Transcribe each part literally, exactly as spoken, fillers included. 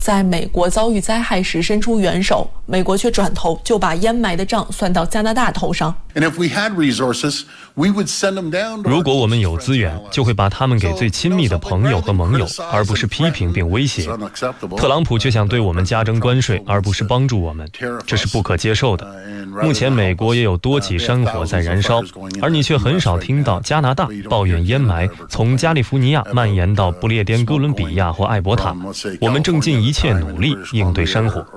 在美国遭遇灾害时伸出援手，美国却转头就把烟霾的账算到加拿大头上。 如果我们有资源，就会把他们给最亲密的朋友和盟友，而不是批评并威胁。特朗普却想对我们加征关税，而不是帮助我们，这是不可接受的。目前美国也有多起山火在燃烧，而你却很少听到加拿大抱怨烟霾从加利福尼亚蔓延到不列颠哥伦比亚或艾伯塔。我们正尽一切努力应对山火。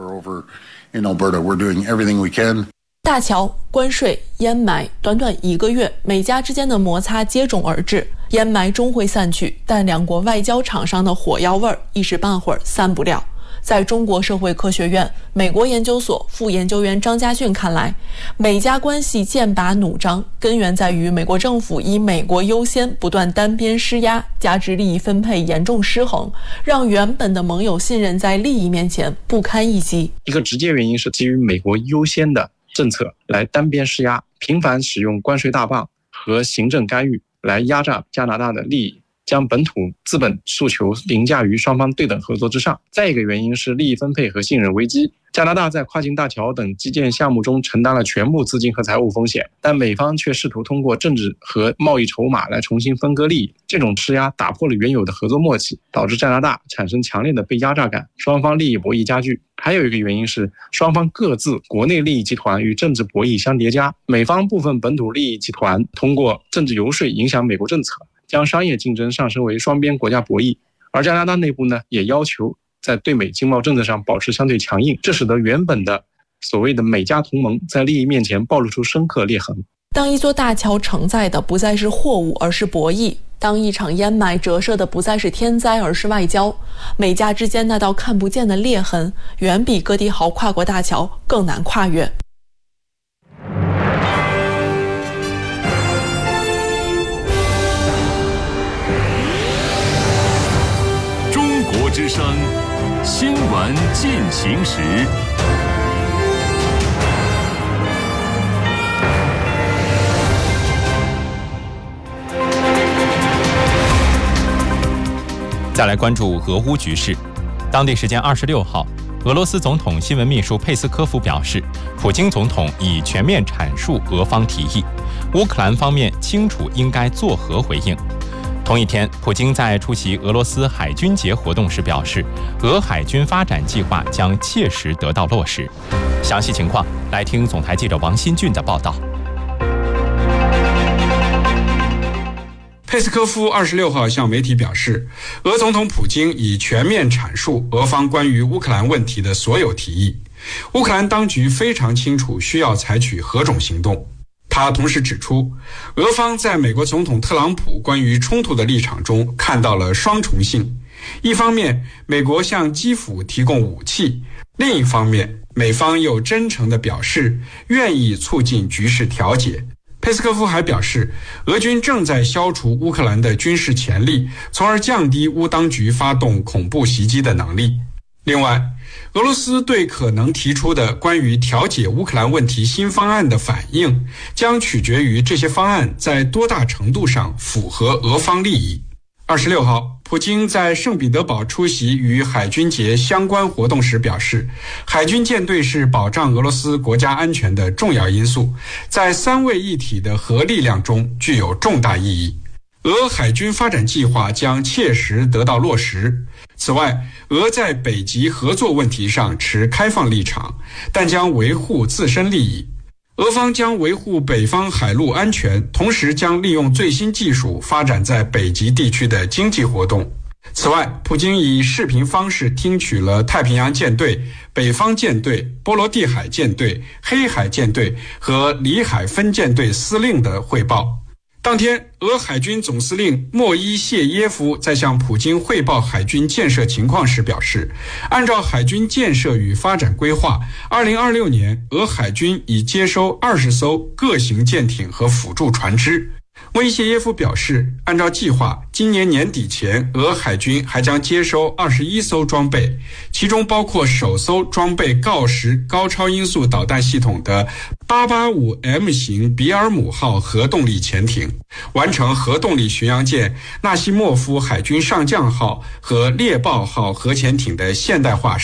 大桥、关税、烟霾，短短一个月，美加之间的摩擦接踵而至，烟霾终会散去，但两国外交场上的火药味儿一时半会儿散不了。在中国社会科学院美国研究所副研究员张家俊看来，美加关系剑拔弩张，根源在于美国政府以美国优先不断单边施压，加之利益分配严重失衡，让原本的盟友信任在利益面前不堪一击。 一个直接原因是基于美国优先的政策来单边施压，频繁使用关税大棒和行政干预来压榨加拿大的利益，将本土资本诉求凌驾于双方对等合作之上。再一个原因是利益分配和信任危机。加拿大在跨境大桥等基建项目中承担了全部资金和财务风险，但美方却试图通过政治和贸易筹码来重新分割利益。这种施压打破了原有的合作默契，导致加拿大产生强烈的被压榨感，双方利益博弈加剧。还有一个原因是双方各自国内利益集团与政治博弈相叠加，美方部分本土利益集团通过政治游说影响美国政策，将商业竞争上升为双边国家博弈，而加拿大内部呢，也要求在对美经贸政策上保持相对强硬，这使得原本的所谓的美加同盟在利益面前暴露出深刻裂痕。 当一座大桥承载的不再是货物，而是博弈；当一场烟霾折射的不再是天灾，而是外交，美加之间那道看不见的裂痕，远比哥迪豪跨过大桥更难跨越。 之声新闻进行时， 再来关注俄乌局势。当地时间二十六号，俄罗斯总统新闻秘书佩斯科夫表示，普京总统已全面阐述俄方提议，乌克兰方面清楚应该作何回应。同一天，普京在出席俄罗斯海军节活动时表示，俄海军发展计划将切实得到落实。详细情况，来听总台记者王新俊的报道。 佩斯科夫二十六号向媒体表示，俄总统普京已全面阐述俄方关于乌克兰问题的所有提议，乌克兰当局非常清楚需要采取何种行动。他同时指出，俄方在美国总统特朗普关于冲突的立场中看到了双重性，一方面美国向基辅提供武器，另一方面美方又真诚地表示愿意促进局势调解。佩斯科夫还表示，俄军正在消除乌克兰的军事潜力，从而降低乌当局发动恐怖袭击的能力。另外，俄罗斯对可能提出的关于调解乌克兰问题新方案的反应，将取决于这些方案在多大程度上符合俄方利益。二十六号，普京在圣彼得堡出席与海军节相关活动时表示，海军舰队是保障俄罗斯国家安全的重要因素，在三位一体的核力量中具有重大意义。俄海军发展计划将切实得到落实。此外，俄在北极合作问题上持开放立场，但将维护自身利益。俄方将维护北方海陆安全，同时将利用最新技术发展在北极地区的经济活动。此外，普京以视频方式听取了太平洋舰队、北方舰队、波罗的海舰队、黑海舰队和里海分舰队司令的汇报。当天，俄海军总司令莫伊谢耶夫在向普京汇报海军建设情况时表示，按照海军建设与发展规划，二零二六年俄海军已接收二十艘各型舰艇和辅助船只。莫伊谢耶夫表示，按照计划，今年年底前，俄海军还将接收二十一艘装备，其中包括首艘装备锆石高超音速导弹系统的八八五 M 型比尔姆号核动力潜艇，完成核动力巡洋舰纳西莫夫海军上将号和猎豹号核潜艇的现代化